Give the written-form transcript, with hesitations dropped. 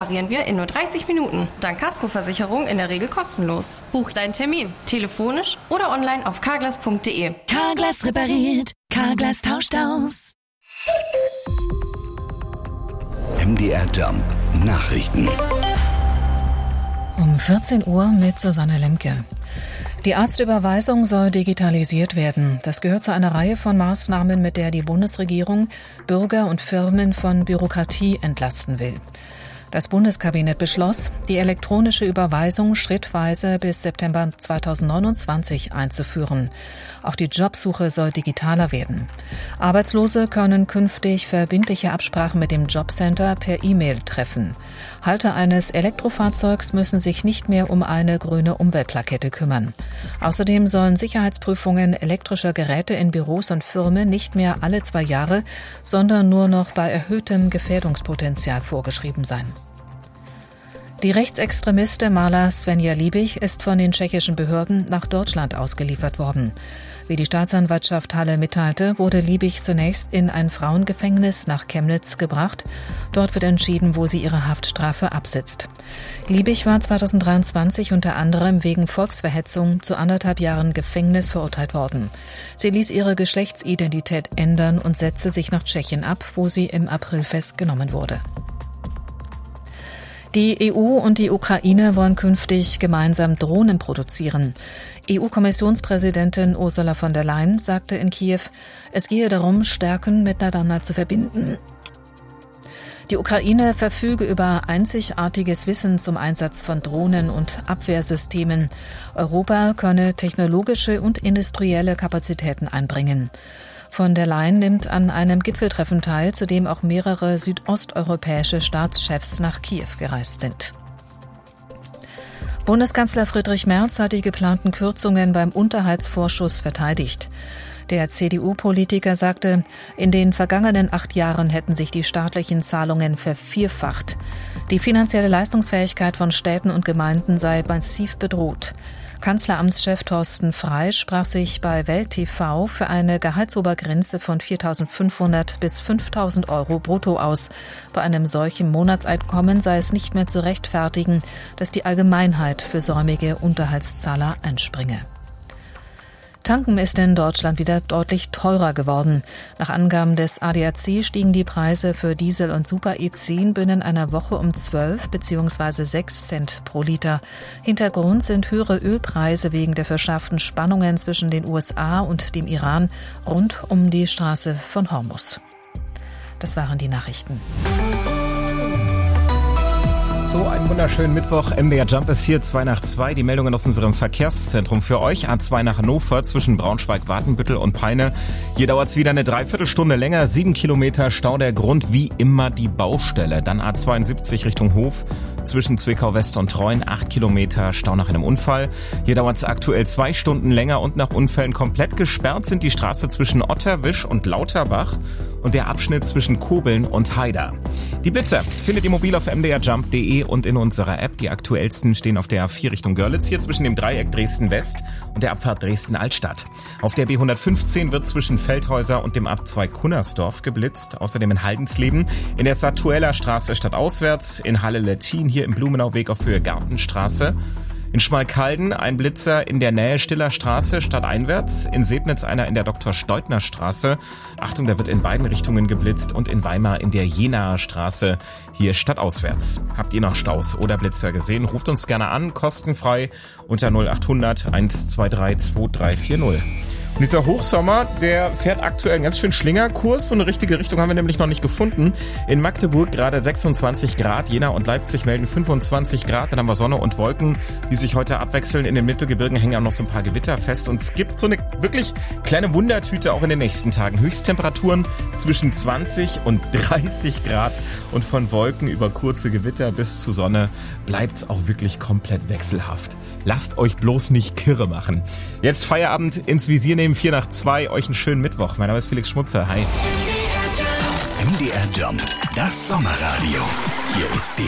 reparieren wir in nur 30 Minuten. Dank Kaskoversicherung in der Regel kostenlos. Buch deinen Termin, telefonisch oder online auf Carglass.de. Carglass repariert, Carglass tauscht aus. MDR Jump Nachrichten. Um 14 Uhr mit Susanne Lemke. Die Arztüberweisung soll digitalisiert werden. Das gehört zu einer Reihe von Maßnahmen, mit der die Bundesregierung Bürger und Firmen von Bürokratie entlasten will. Das Bundeskabinett beschloss, die elektronische Überweisung schrittweise bis September 2029 einzuführen. Auch die Jobsuche soll digitaler werden. Arbeitslose können künftig verbindliche Absprachen mit dem Jobcenter per E-Mail treffen. Halter eines Elektrofahrzeugs müssen sich nicht mehr um eine grüne Umweltplakette kümmern. Außerdem sollen Sicherheitsprüfungen elektrischer Geräte in Büros und Firmen nicht mehr alle 2 Jahre, sondern nur noch bei erhöhtem Gefährdungspotenzial vorgeschrieben sein. Die Rechtsextremistin Mala Svenja Liebig ist von den tschechischen Behörden nach Deutschland ausgeliefert worden. Wie die Staatsanwaltschaft Halle mitteilte, wurde Liebig zunächst in ein Frauengefängnis nach Chemnitz gebracht. Dort wird entschieden, wo sie ihre Haftstrafe absitzt. Liebig war 2023 unter anderem wegen Volksverhetzung zu 1,5 Jahren Gefängnis verurteilt worden. Sie ließ ihre Geschlechtsidentität ändern und setzte sich nach Tschechien ab, wo sie im April festgenommen wurde. Die EU und die Ukraine wollen künftig gemeinsam Drohnen produzieren. EU-Kommissionspräsidentin Ursula von der Leyen sagte in Kiew, es gehe darum, Stärken miteinander zu verbinden. Die Ukraine verfüge über einzigartiges Wissen zum Einsatz von Drohnen und Abwehrsystemen. Europa könne technologische und industrielle Kapazitäten einbringen. Von der Leyen nimmt an einem Gipfeltreffen teil, zu dem auch mehrere südosteuropäische Staatschefs nach Kiew gereist sind. Bundeskanzler Friedrich Merz hat die geplanten Kürzungen beim Unterhaltsvorschuss verteidigt. Der CDU-Politiker sagte, in den vergangenen 8 Jahren hätten sich die staatlichen Zahlungen vervierfacht. Die finanzielle Leistungsfähigkeit von Städten und Gemeinden sei massiv bedroht. Kanzleramtschef Thorsten Frey sprach sich bei Welt TV für eine Gehaltsobergrenze von 4.500 bis 5.000 Euro brutto aus. Bei einem solchen Monatseinkommen sei es nicht mehr zu rechtfertigen, dass die Allgemeinheit für säumige Unterhaltszahler einspringe. Tanken ist in Deutschland wieder deutlich teurer geworden. Nach Angaben des ADAC stiegen die Preise für Diesel und Super E10 binnen einer Woche um 12 bzw. 6 Cent pro Liter. Hintergrund sind höhere Ölpreise wegen der verschärften Spannungen zwischen den USA und dem Iran rund um die Straße von Hormuz. Das waren die Nachrichten. So, einen wunderschönen Mittwoch. MDR Jump ist hier, 2 nach 2. Die Meldungen aus unserem Verkehrszentrum für euch. A2 nach Hannover zwischen Braunschweig, Watenbüttel und Peine. Hier dauert es wieder eine Dreiviertelstunde länger. 7 Kilometer Stau. Der Grund wie immer die Baustelle. Dann A72 Richtung Hof zwischen Zwickau West und Treuen. 8 Kilometer Stau nach einem Unfall. Hier dauert es aktuell 2 Stunden länger und nach Unfällen komplett gesperrt sind die Straße zwischen Otterwisch und Lauterbach und der Abschnitt zwischen Kobeln und Haida. Die Blitzer findet ihr mobil auf mdrjump.de und in unserer App. Die aktuellsten stehen auf der A4 Richtung Görlitz, hier zwischen dem Dreieck Dresden-West und der Abfahrt Dresden-Altstadt. Auf der B115 wird zwischen Feldhäuser und dem Abzweig Kunnersdorf geblitzt. Außerdem in Haldensleben, in der Satueller Straße stadtauswärts, in Halle-Lettin, hier im Blumenauweg auf Höhe Gartenstraße. In Schmalkalden ein Blitzer in der Nähe Stiller Straße stadteinwärts, in Sebnitz einer in der Dr.-Steutner-Straße. Achtung, da wird in beiden Richtungen geblitzt und in Weimar in der Jenaer Straße, hier stadtauswärts. Habt ihr noch Staus oder Blitzer gesehen? Ruft uns gerne an, kostenfrei unter 0800 123 2340. Und dieser Hochsommer, der fährt aktuell einen ganz schön Schlingerkurs. So eine richtige Richtung haben wir nämlich noch nicht gefunden. In Magdeburg gerade 26 Grad, Jena und Leipzig melden 25 Grad. Dann haben wir Sonne und Wolken, die sich heute abwechseln. In den Mittelgebirgen hängen auch noch so ein paar Gewitter fest. Und es gibt so eine wirklich kleine Wundertüte auch in den nächsten Tagen. Höchsttemperaturen zwischen 20 und 30 Grad. Und von Wolken über kurze Gewitter bis zu Sonne bleibt's auch wirklich komplett wechselhaft. Lasst euch bloß nicht kirre machen. Jetzt Feierabend ins Visier nehmen, 4 nach 2. Euch einen schönen Mittwoch. Mein Name ist Felix Schmutzer. Hi. MDR Jump, das Sommerradio. Hier ist